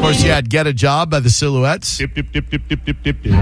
course, you had Get a Job by the Silhouettes. Dip, dip, dip, dip, dip, dip, dip, dip.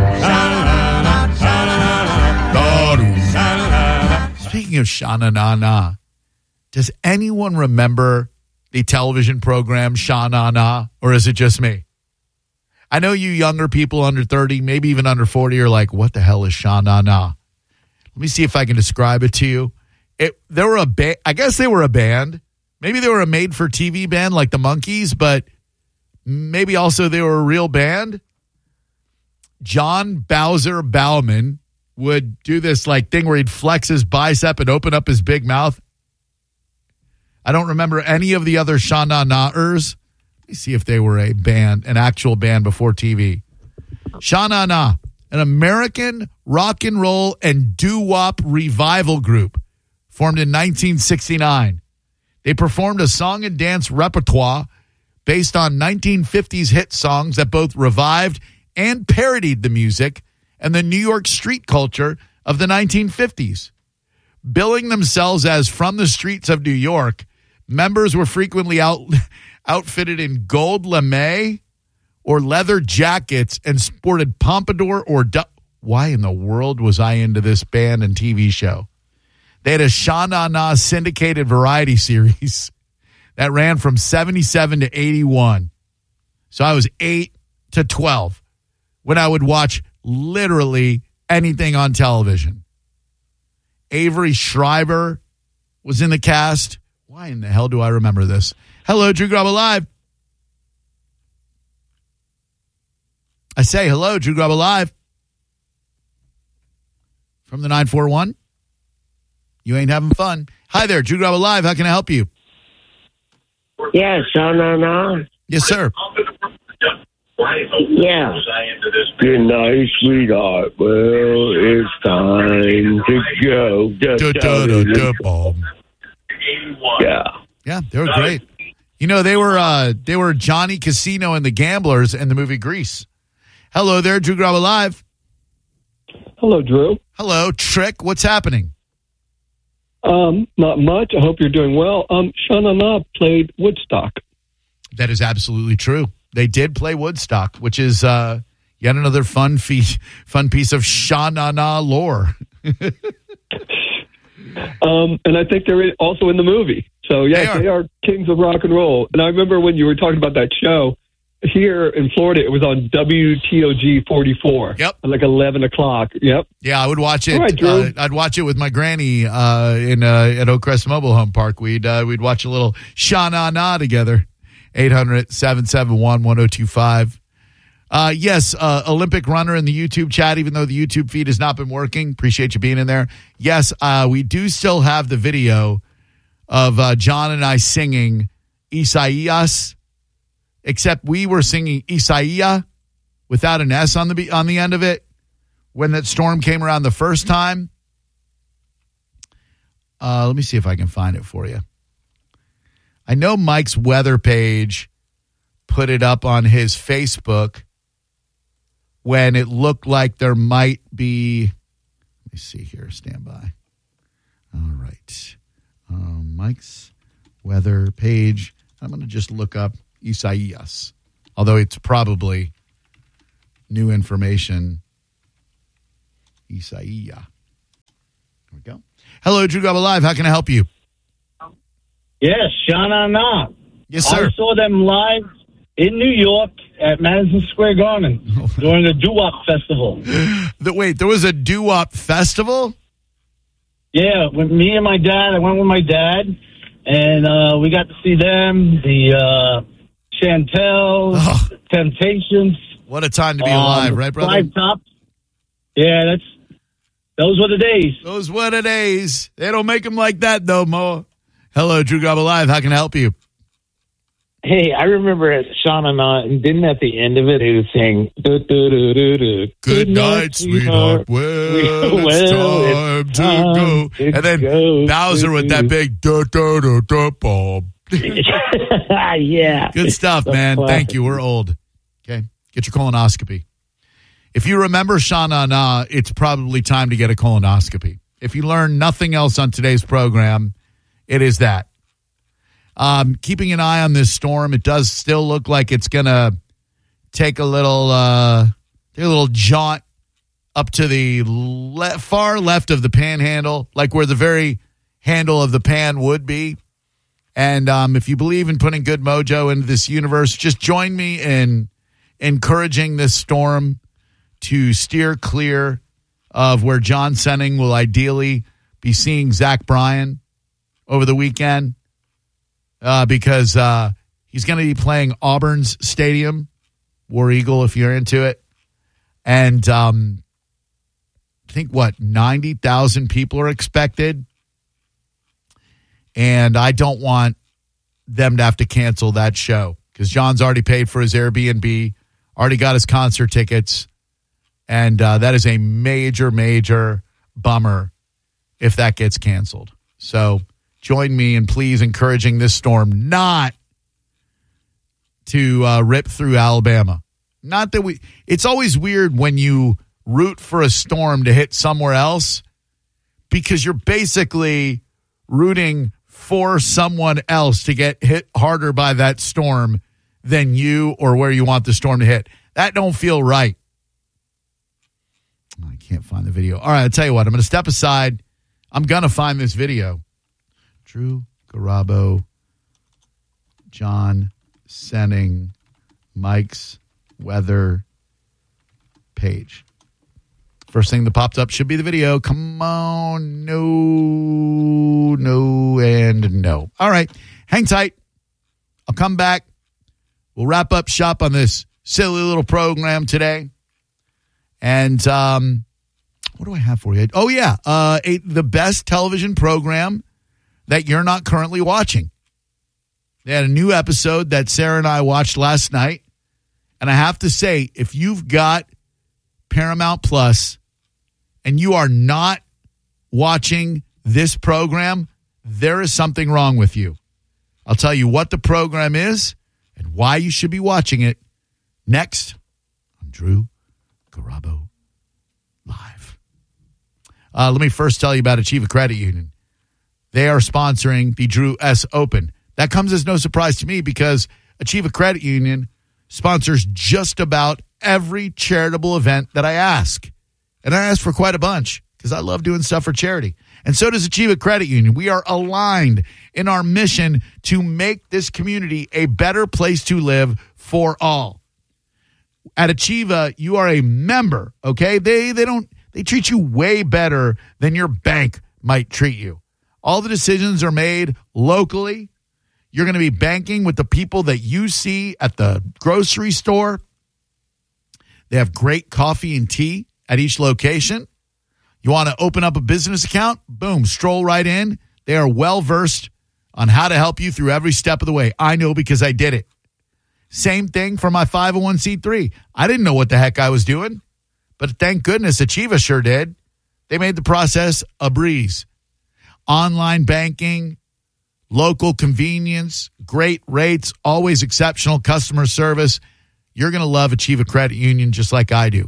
Speaking of Sha-na-na-na, does anyone remember the television program Sha-na-na, or is it just me? I know you younger people under 30, maybe even under 40, are like, what the hell is Sha-na-na? Let me see if I can describe it to you. They were I guess they were a band. Maybe they were a made-for-TV band like the Monkees, but maybe also they were a real band. John Bowser Bauman would do this like thing where he'd flex his bicep and open up his big mouth. I don't remember any of the other Sha-na-na-ers. Let me see if they were a band, an actual band before TV. Sha-na-na, an American rock and roll and doo-wop revival group formed in 1969. They performed a song and dance repertoire based on 1950s hit songs that both revived and parodied the music and the New York street culture of the 1950s. Billing themselves as from the streets of New York, members were frequently outfitted in gold lame or leather jackets and sported pompadour or why in the world was I into this band and TV show? They had a Sha-na-na syndicated variety series that ran from 77 to 81. So I was 8 to 12 when I would watch literally anything on television. Avery Schreiber was in the cast. Why in the hell do I remember this? Hello, Drew Garabo Live. I say hello, Drew Garabo Live. From the 941. You ain't having fun. Hi there, Drew Garabo Live. How can I help you? Yes, no. Yes, sir. Yeah. Good night, sweetheart. Well, it's time to go. Yeah, they were great. You know, they were Johnny Casino and the Gamblers in the movie Grease. Hello there, Drew Garabo Live. Hello, Drew. Hello, Trick. What's happening? Not much. I hope you're doing well. Sha-na-na played Woodstock. That is absolutely true. They did play Woodstock, which is yet another fun piece of Sha-na-na lore. And I think they're also in the movie. So, yeah, they are kings of rock and roll. And I remember when you were talking about that show, here in Florida, it was on WTOG 44. Yep. At like 11 o'clock. Yep. Yeah, I would watch it. All right, Drew. I'd watch it with my granny at Oak Crest Mobile Home Park. We'd watch a little Sha-na-na together. 800-771-1025. Yes, Olympic runner in the YouTube chat, even though the YouTube feed has not been working. Appreciate you being in there. Yes, we do still have the video of John and I singing Isaias, except we were singing Isaiah without an S on the end of it when that storm came around the first time. Let me see if I can find it for you. I know Mike's weather page put it up on his Facebook when it looked like there might be. Let me see here. Stand by. All right. Mike's weather page. I'm going to just look up Isaias, although it's probably new information. Isaiah. There we go. Hello, Drew Garabo Live. How can I help you? Yes, Sha-na-na. Yes, sir. I saw them live in New York at Madison Square Garden during a doo-wop festival. Wait, there was a doo-wop festival? Yeah, with me and my dad. I went with my dad, and we got to see them, the Chantels, the Temptations. What a time to be alive, right, brother? Five Tops. Yeah, those were the days. Those were the days. They don't make them like that no more. Hello, Drew Garabo Live. How can I help you? Hey, I remember at Sha-na-na, and didn't at the end of it, he was saying, Good night, sweetheart. Well, it's time to go. And then Bowser with that big bomb. Yeah. Good stuff, man. Thank you. We're old. Okay. Get your colonoscopy. If you remember Sha-na-na, it's probably time to get a colonoscopy. If you learn nothing else on today's program, it is that. Keeping an eye on this storm. It does still look like it's going to take a little jaunt up to the far left of the panhandle, like where the very handle of the pan would be. And if you believe in putting good mojo into this universe, just join me in encouraging this storm to steer clear of where John Senning will ideally be seeing Zach Bryan over the weekend because he's going to be playing Auburn's stadium, War Eagle, if you're into it. And I think, 90,000 people are expected. And I don't want them to have to cancel that show because John's already paid for his Airbnb, already got his concert tickets, and that is a major, major bummer if that gets canceled. So join me in please encouraging this storm not to rip through Alabama. Not that it's always weird when you root for a storm to hit somewhere else because you're basically rooting for someone else to get hit harder by that storm than you or where you want the storm to hit. That don't feel right. I can't find the video. All right, I'll tell you what. I'm going to step aside. I'm going to find this video. Drew Garabo, John Senning, Mike's weather page. First thing that popped up should be the video. Come on. No, and no. All right. Hang tight. I'll come back. We'll wrap up shop on this silly little program today. And what do I have for you? Oh, yeah. The best television program that you're not currently watching. They had a new episode that Sarah and I watched last night. And I have to say, if you've got Paramount Plus and you are not watching this program, there is something wrong with you. I'll tell you what the program is and why you should be watching it next on Drew Garabo Live. Let me first tell you about Achieva Credit Union. They are sponsoring the Drew S. Open. That comes as no surprise to me because Achieva Credit Union sponsors just about every charitable event that I ask. And I ask for quite a bunch because I love doing stuff for charity. And so does Achieva Credit Union. We are aligned in our mission to make this community a better place to live for all. At Achieva, you are a member, okay? They treat you way better than your bank might treat you. All the decisions are made locally. You're going to be banking with the people that you see at the grocery store. They have great coffee and tea at each location. You want to open up a business account? Boom, stroll right in. They are well-versed on how to help you through every step of the way. I know because I did it. Same thing for my 501c3. I didn't know what the heck I was doing, but thank goodness Achieva sure did. They made the process a breeze. Online banking, local convenience, great rates, always exceptional customer service. You're going to love Achieva Credit Union just like I do.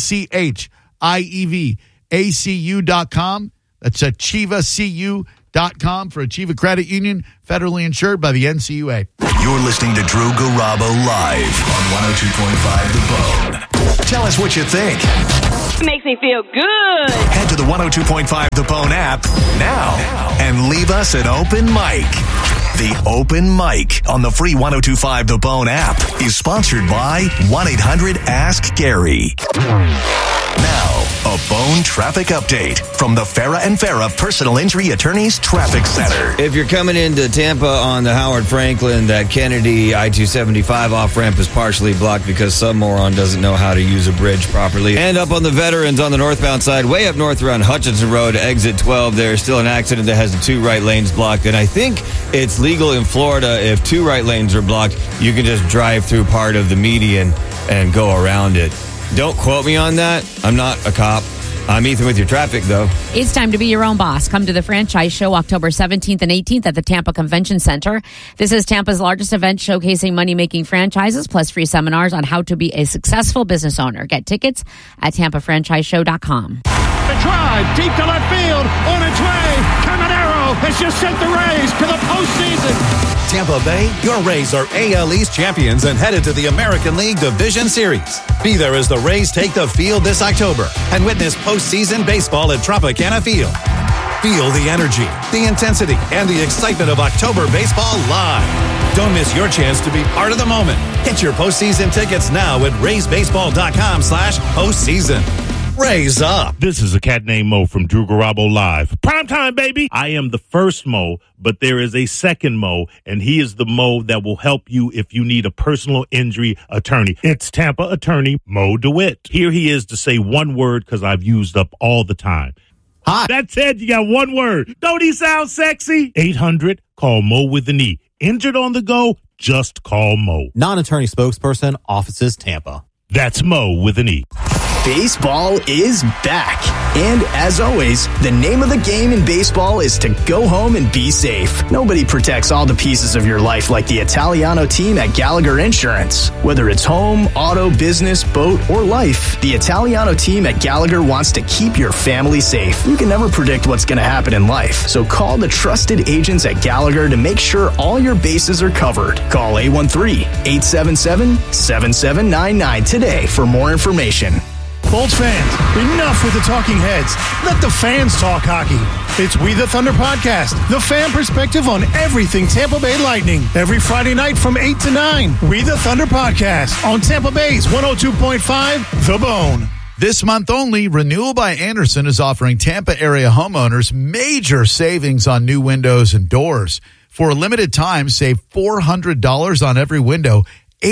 ACHIEVACU.com. That's AchievaCU.com for Achieva Credit Union, federally insured by the NCUA. You're listening to Drew Garabo live on 102.5 The Bone. Tell us what you think. It makes me feel good. Head to the 102.5 The Bone app now and leave us an open mic. The Open Mic on the free 102.5 The Bone app is sponsored by 1-800-ASK-GARY. Now, a Bone traffic update from the Farah and Farah Personal Injury Attorneys Traffic Center. If you're coming into Tampa on the Howard Franklin, that Kennedy I-275 off-ramp is partially blocked because some moron doesn't know how to use a bridge properly. And up on the Veterans on the northbound side, way up north around Hutchinson Road, exit 12, there's still an accident that has the 2 right lanes blocked. And I think it's legal in Florida if 2 right lanes are blocked, you can just drive through part of the median and go around it. Don't quote me on that. I'm not a cop. I'm Ethan with your traffic, though. It's time to be your own boss. Come to the Franchise Show October 17th and 18th at the Tampa Convention Center. This is Tampa's largest event showcasing money-making franchises, plus free seminars on how to be a successful business owner. Get tickets at TampaFranchiseShow.com. The drive deep to left field on its way. Caminero Arenado has just sent the Rays to the postseason. Tampa Bay, your Rays are AL East champions and headed to the American League Division Series. Be there as the Rays take the field this October and witness postseason baseball at Tropicana Field. Feel the energy, the intensity, and the excitement of October baseball live. Don't miss your chance to be part of the moment. Get your postseason tickets now at RaysBaseball.com/postseason. Raise up. This is a cat named Mo from Drew Garabo Live. Primetime, baby. I am the first Mo, but there is a second Mo, and he is the Mo that will help you if you need a personal injury attorney. It's Tampa attorney Mo DeWitt. Here he is to say one word because I've used up all the time. Hi. That's it. You got one word. Don't he sound sexy? 800, call Mo with an E. Injured on the go, just call Mo. Non-attorney spokesperson, offices Tampa. That's Mo with an E. Baseball is back. And as always, the name of the game in baseball is to go home and be safe. Nobody protects all the pieces of your life like the Italiano team at Gallagher Insurance. Whether it's home, auto, business, boat, or life, the Italiano team at Gallagher wants to keep your family safe. You can never predict what's going to happen in life. So call the trusted agents at Gallagher to make sure all your bases are covered. Call 813-877-7799 today for more information. Bolts fans, enough with the talking heads. Let the fans talk hockey. It's We the Thunder Podcast, the fan perspective on everything Tampa Bay Lightning. Every Friday night from 8 to 9. We the Thunder Podcast on Tampa Bay's 102.5 The Bone. This month only, Renewal by Andersen is offering Tampa area homeowners major savings on new windows and doors. For a limited time, save $400 on every window,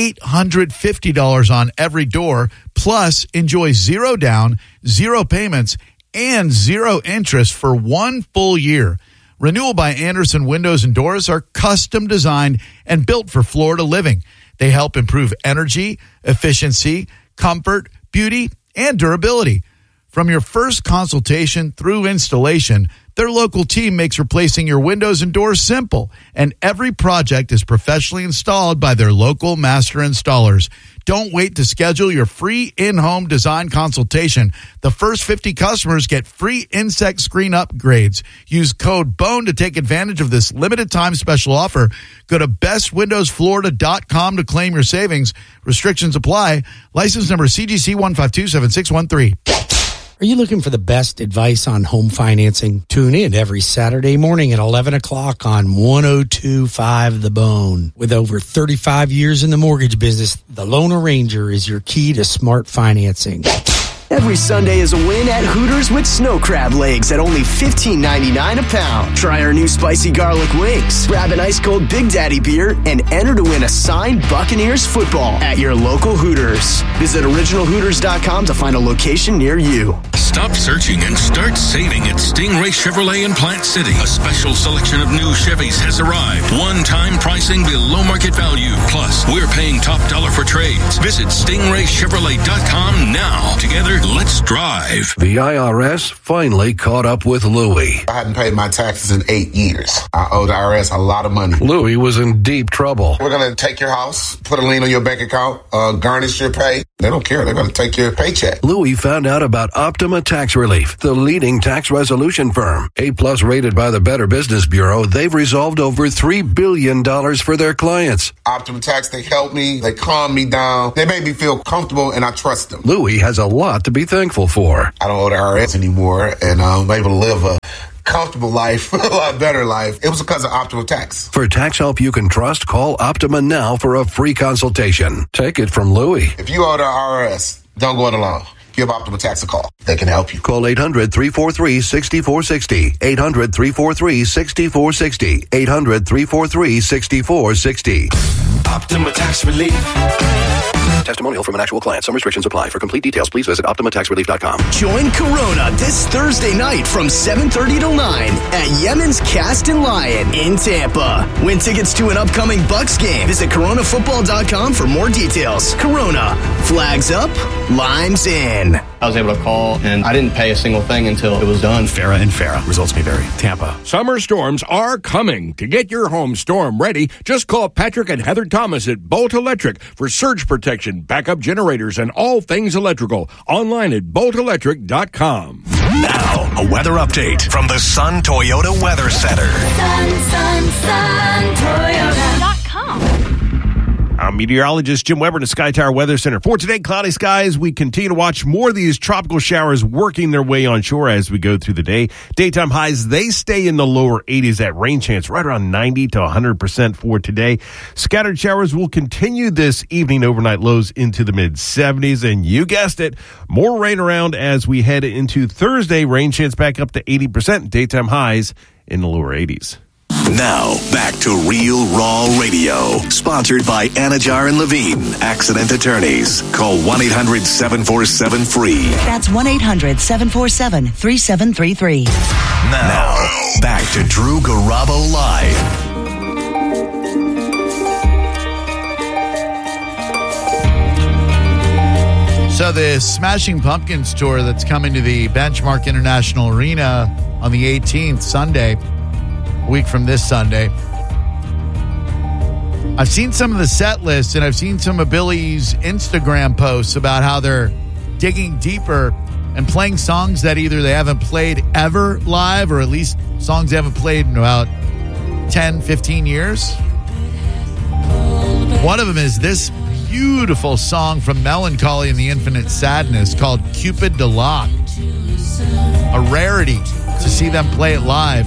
$850 on every door, plus enjoy zero down, zero payments, and zero interest for 1 full year. Renewal by Andersen windows and doors are custom designed and built for Florida living. They help improve energy, efficiency, comfort, beauty, and durability. From your first consultation through installation, their local team makes replacing your windows and doors simple, and every project is professionally installed by their local master installers. Don't wait to schedule your free in-home design consultation. The first 50 customers get free insect screen upgrades. Use code BONE to take advantage of this limited time special offer. Go to bestwindowsflorida.com to claim your savings. Restrictions apply. License number CGC 1527613. Are you looking for the best advice on home financing? Tune in every Saturday morning at 11 o'clock on 102.5 The Bone. With over 35 years in the mortgage business, the Loan Arranger is your key to smart financing. Every Sunday is a win at Hooters with snow crab legs at only $15.99 a pound. Try our new spicy garlic wings. Grab an ice cold Big Daddy beer and enter to win a signed Buccaneers football at your local Hooters. Visit originalhooters.com to find a location near you. Stop searching and start saving at Stingray Chevrolet in Plant City. A special selection of new Chevys has arrived. One-time pricing below market value. Plus, we're paying top dollar for trades. Visit StingrayChevrolet.com now. Together, let's drive. The IRS finally caught up with Louie. I hadn't paid my taxes in 8 years. I owed the IRS a lot of money. Louie was in deep trouble. We're going to take your house, put a lien on your bank account, garnish your pay. They don't care. They're going to take your paycheck. Louie found out about Optima Tax Relief, the leading tax resolution firm. A+ rated by the Better Business Bureau, they've resolved over $3 billion for their clients. Optima Tax, they helped me. They calmed me down. They made me feel comfortable, and I trust them. Louie has a lot to be thankful for. I don't owe the IRS anymore, and I'm able to live a comfortable life, a lot better life. It was because of Optima Tax. For tax help you can trust, call Optima now for a free consultation. Take it from Louie. If you owe the IRS, don't go it alone. Give Optima Tax a call. They can help you. Call 800-343-6460. 800-343-6460. 800-343-6460. Optima Tax Relief. Testimonial from an actual client. Some restrictions apply. For complete details, please visit OptimaTaxRelief.com. Join Corona this Thursday night from 7:30 till 9 at Yemen's Cast and Lion in Tampa. Win tickets to an upcoming Bucks game. Visit CoronaFootball.com for more details. Corona. Flags up. Limes in. I was able to call, and I didn't pay a single thing until it was done. Farrah and Farrah. Results may vary. Tampa. Summer storms are coming. To get your home storm ready, just call Patrick and Heather Thomas at Bolt Electric for surge protection, backup generators, and all things electrical. Online at boltelectric.com. Now, a weather update from the Sun Toyota Weather Center. SunToyota.com. I'm meteorologist Jim Weber in the Sky Tower Weather Center. For today, cloudy skies. We continue to watch more of these tropical showers working their way on shore as we go through the day. Daytime highs, they stay in the lower 80s. That rain chance right around 90 to 100% for today. Scattered showers will continue this evening. Overnight lows into the mid-70s. And you guessed it, more rain around as we head into Thursday. Rain chance back up to 80%. Daytime highs in the lower 80s. Now, back to Real Raw Radio. Sponsored by Anajar and Levine, accident attorneys. Call 1-800-747-FREE. That's 1-800-747-3733. Now, back to Drew Garabo Live. So the Smashing Pumpkins tour that's coming to the Benchmark International Arena on the 18th, Sunday, a week from this Sunday. I've seen some of the set lists, and I've seen some of Billy's Instagram posts about how they're digging deeper and playing songs that either they haven't played ever live, or at least songs they haven't played in about 10, 15 years. One of them is this beautiful song from Melancholy and the Infinite Sadness called Cupid de Lac. A rarity to see them play it live.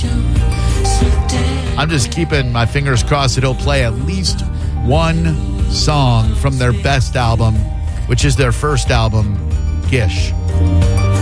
I'm just keeping my fingers crossed that he'll play at least one song from their best album, which is their first album, Gish.